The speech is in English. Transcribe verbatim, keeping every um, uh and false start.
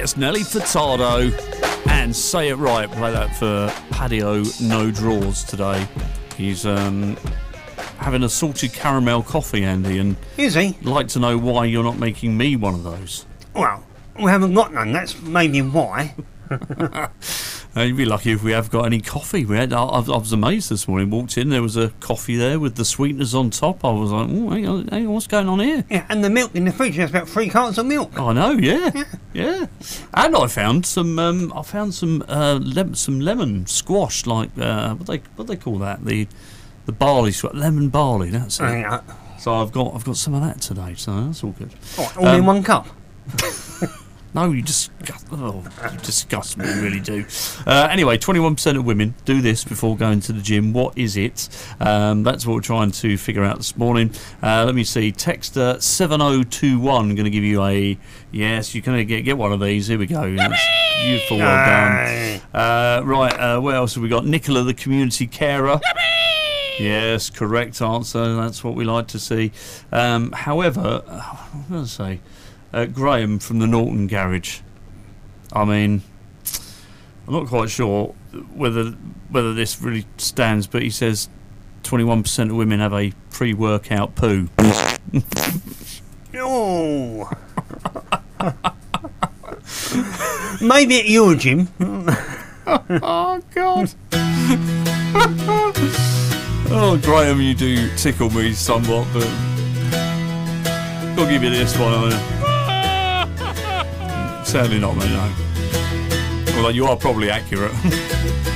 It's Nelly Furtado and Say It Right. Play that for Patio No Drawers today. He's um, having a salted caramel coffee, Andy, and is he? I'd like to know why you're not making me one of those. Well, we haven't got none. That's maybe why. Uh, you'd be lucky if we have got any coffee. We had. I, I was amazed this morning. Walked in, there was a coffee there with the sweeteners on top. I was like, oh, hang on, hang on, what's going on here? Yeah, and the milk in the fridge. There's about three cartons of milk. I know, yeah, Yeah. yeah. And I found some. Um, I found some. Uh, lem- some lemon squash, like uh, what they what they call that? The the barley squash, lemon barley. That's it. Oh, yeah. So I've got I've got some of that today. So that's all good. Oh, all Um, in one cup. No, you disgust. Oh, you disgust me, you really do. Uh, anyway, twenty-one percent of women do this before going to the gym. What is it? Um, that's what we're trying to figure out this morning. Uh, let me see. Texter seven oh two one going to give you a yes. You're going to get get one of these. Here we go. That's beautiful. Well done. Uh, right. Uh, what else have we got? Nicola, the community carer. Yes, correct answer. That's what we like to see. Um, however, uh, I'm going to say. Uh, Graham from the Norton Garage. I mean, I'm not quite sure whether whether this really stands, but he says twenty-one percent of women have a pre-workout poo. Oh. Maybe at your gym. Oh, God. Oh, Graham, you do tickle me somewhat, but I'll give you this one. I mean. Certainly not me, no. Although you are probably accurate.